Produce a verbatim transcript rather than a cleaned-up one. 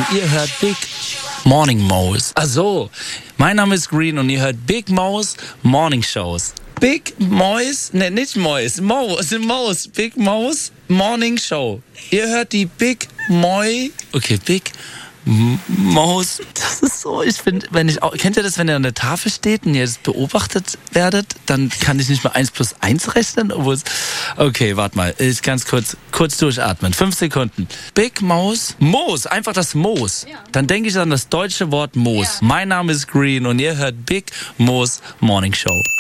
und ihr hört Big Morning Mouse. Also, mein Name ist Green und ihr hört Big Mouse Morning Shows. Big Mouse, ne, nicht Mouse, Mouse, Mouse, Big Mouse Morning Show. Ihr hört die Big Moi, okay, Big Maus. Das ist so, ich finde, wenn ich, kennt ihr das, wenn ihr an der Tafel steht und ihr das beobachtet werdet, dann kann ich nicht mehr eins plus eins rechnen, obwohl es, okay, warte mal, ich ganz kurz, kurz durchatmen, fünf Sekunden. Big Maus, Moos, einfach das Moos. Ja. Dann denke ich an das deutsche Wort Moos. Ja. Mein Name ist Green und ihr hört Big Moos Morning Show.